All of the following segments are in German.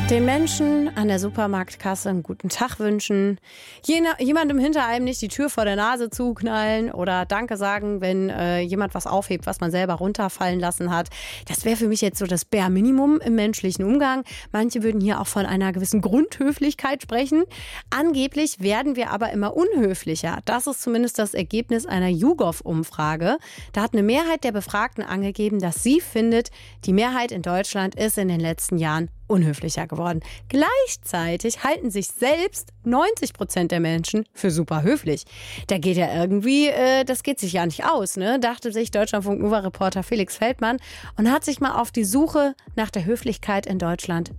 Den Menschen an der Supermarktkasse einen guten Tag wünschen, jemandem hinter einem nicht die Tür vor der Nase zuknallen oder Danke sagen, wenn jemand was aufhebt, was man selber runterfallen lassen hat. Das wäre für mich jetzt so das Bare-Minimum im menschlichen Umgang. Manche würden hier auch von einer gewissen Grundhöflichkeit sprechen. Angeblich werden wir aber immer unhöflicher. Das ist zumindest das Ergebnis einer YouGov-Umfrage. Da hat eine Mehrheit der Befragten angegeben, dass sie findet, die Mehrheit in Deutschland ist in den letzten Jahren unhöflicher geworden. Gleichzeitig halten sich selbst 90% der Menschen für super höflich. Da geht ja irgendwie, das geht sich ja nicht aus, ne? Dachte sich Deutschlandfunk-Nova-Reporter Felix Feldmann und hat sich mal auf die Suche nach der Höflichkeit in Deutschland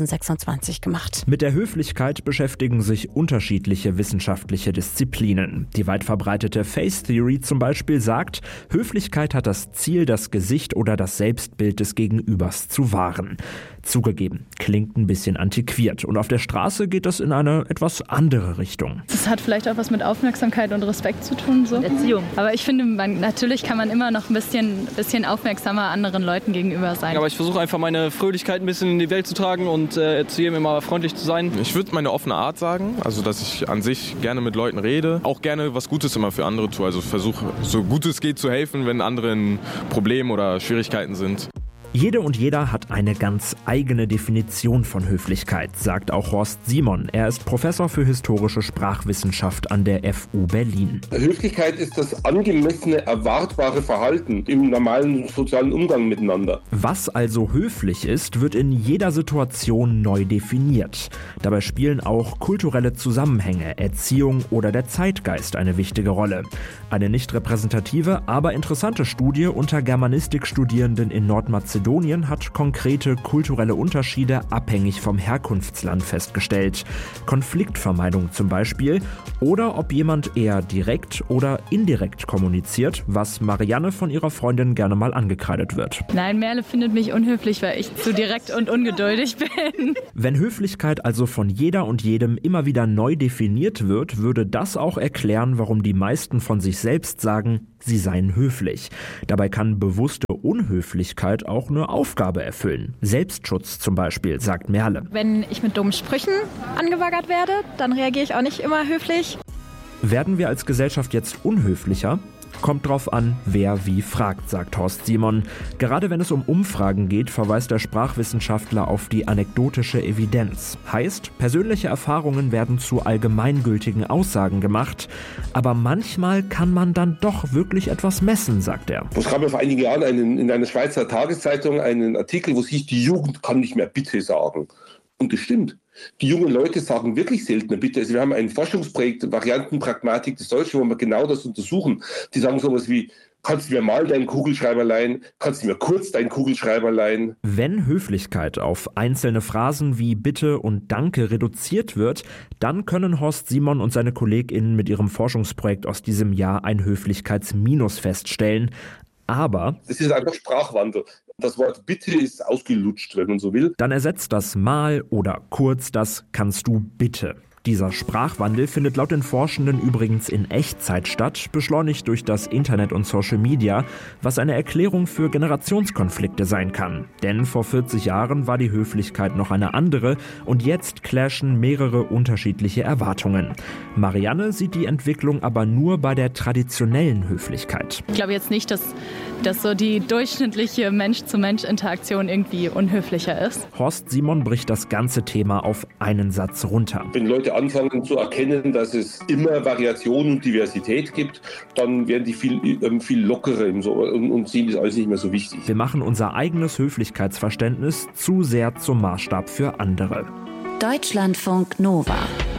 2026 gemacht. Mit der Höflichkeit beschäftigen sich unterschiedliche wissenschaftliche Disziplinen. Die weit verbreitete Face Theory zum Beispiel sagt, Höflichkeit hat das Ziel, das Gesicht oder das Selbstbild des Gegenübers zu wahren. Zugegeben, klingt ein bisschen antiquiert und auf der Straße geht das in eine etwas andere Richtung. Das hat vielleicht auch was mit Aufmerksamkeit und Respekt zu tun. So. Erziehung. Aber ich finde, natürlich kann man immer noch ein bisschen aufmerksamer anderen Leuten gegenüber sein. Aber ich versuche einfach meine Fröhlichkeit ein bisschen in die Welt zu tragen und zu jedem immer freundlich zu sein. Ich würde meine offene Art sagen, also dass ich an sich gerne mit Leuten rede, auch gerne was Gutes immer für andere tue. Also versuche so gut es geht zu helfen, wenn andere in Problemen oder Schwierigkeiten sind. Jede und jeder hat eine ganz eigene Definition von Höflichkeit, sagt auch Horst Simon. Er ist Professor für historische Sprachwissenschaft an der FU Berlin. Höflichkeit ist das angemessene, erwartbare Verhalten im normalen sozialen Umgang miteinander. Was also höflich ist, wird in jeder Situation neu definiert. Dabei spielen auch kulturelle Zusammenhänge, Erziehung oder der Zeitgeist eine wichtige Rolle. Eine nicht repräsentative, aber interessante Studie unter Germanistikstudierenden in Nordmazedonien hat konkrete kulturelle Unterschiede abhängig vom Herkunftsland festgestellt. Konfliktvermeidung zum Beispiel oder ob jemand eher direkt oder indirekt kommuniziert, was Marianne von ihrer Freundin gerne mal angekreidet wird. Nein, Merle findet mich unhöflich, weil ich zu direkt und ungeduldig bin. Wenn Höflichkeit also von jeder und jedem immer wieder neu definiert wird, würde das auch erklären, warum die meisten von sich selbst sagen, sie seien höflich. Dabei kann bewusste Unhöflichkeit auch eine Aufgabe erfüllen. Selbstschutz zum Beispiel, sagt Merle. Wenn ich mit dummen Sprüchen angebaggert werde, dann reagiere ich auch nicht immer höflich. Werden wir als Gesellschaft jetzt unhöflicher? Kommt drauf an, wer wie fragt, sagt Horst Simon. Gerade wenn es um Umfragen geht, verweist der Sprachwissenschaftler auf die anekdotische Evidenz. Heißt, persönliche Erfahrungen werden zu allgemeingültigen Aussagen gemacht. Aber manchmal kann man dann doch wirklich etwas messen, sagt er. Es gab ja vor einigen Jahren in einer Schweizer Tageszeitung einen Artikel, wo es hieß, die Jugend kann nicht mehr Bitte sagen. Und das stimmt. Die jungen Leute sagen wirklich seltener Bitte. Also wir haben ein Forschungsprojekt, Variantenpragmatik des Deutschen, wo wir genau das untersuchen. Die sagen sowas wie, kannst du mir mal deinen Kugelschreiber leihen? Kannst du mir kurz deinen Kugelschreiber leihen? Wenn Höflichkeit auf einzelne Phrasen wie Bitte und Danke reduziert wird, dann können Horst Simon und seine KollegInnen mit ihrem Forschungsprojekt aus diesem Jahr ein Höflichkeitsminus feststellen. Aber das ist einfach Sprachwandel. Das Wort Bitte ist ausgelutscht, wenn man so will. Dann ersetzt das mal oder kurz das kannst du bitte. Dieser Sprachwandel findet laut den Forschenden übrigens in Echtzeit statt, beschleunigt durch das Internet und Social Media, was eine Erklärung für Generationskonflikte sein kann. Denn vor 40 Jahren war die Höflichkeit noch eine andere und jetzt clashen mehrere unterschiedliche Erwartungen. Marianne sieht die Entwicklung aber nur bei der traditionellen Höflichkeit. Ich glaube jetzt nicht, dass so die durchschnittliche Mensch-zu-Mensch-Interaktion irgendwie unhöflicher ist. Horst Simon bricht das ganze Thema auf einen Satz runter. Wenn Leute anfangen zu erkennen, dass es immer Variation und Diversität gibt, dann werden die viel lockerer und sehen das alles nicht mehr so wichtig. Wir machen unser eigenes Höflichkeitsverständnis zu sehr zum Maßstab für andere. Deutschlandfunk Nova